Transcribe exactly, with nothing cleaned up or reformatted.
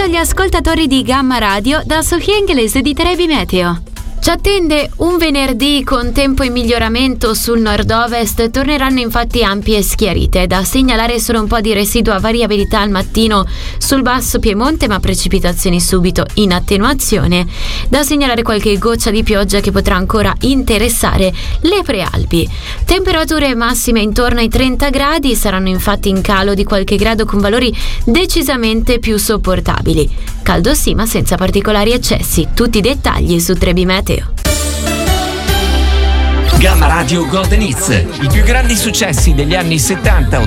agli ascoltatori di Gamma Radio da Sofia Inglese di Trebi Meteo. Ci attende un venerdì con tempo in miglioramento sul nord-ovest, torneranno infatti ampie schiarite. Da segnalare solo un po' di residua variabilità al mattino sul basso Piemonte, ma precipitazioni subito in attenuazione. Da segnalare qualche goccia di pioggia che potrà ancora interessare le prealpi. Temperature massime intorno ai trenta gradi, saranno infatti in calo di qualche grado con valori decisamente più sopportabili. Caldo sì, ma senza particolari eccessi. Tutti i dettagli su Trebi Meteo. Gamma Radio Golden Hits, i più grandi successi degli anni settanta,